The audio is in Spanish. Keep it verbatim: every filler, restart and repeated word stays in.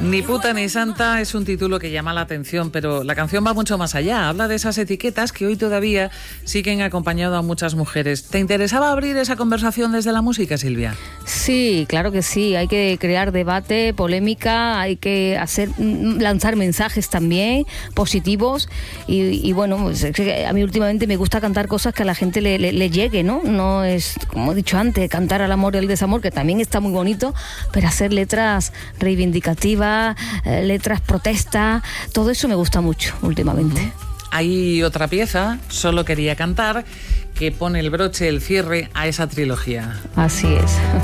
Ni puta ni santa es un título que llama la atención, pero la canción va mucho más allá. Habla de esas etiquetas que hoy todavía siguen acompañando a muchas mujeres. ¿Te interesaba abrir esa conversación desde la música, Silvia? Sí, claro que sí. Hay que crear debate, polémica, hay que hacer lanzar mensajes también positivos y, y bueno, pues, a mí últimamente me gusta cantar cosas que a la gente le, le, le llegue, ¿no? No es, como he dicho antes, cantar al amor y al desamor, que también está muy bonito, pero hacer letras reivindicativas, eh, letras protesta, todo eso me gusta mucho últimamente. Uh-huh. Hay otra pieza, Solo quería cantar, que pone el broche, el cierre a esa trilogía. Así es.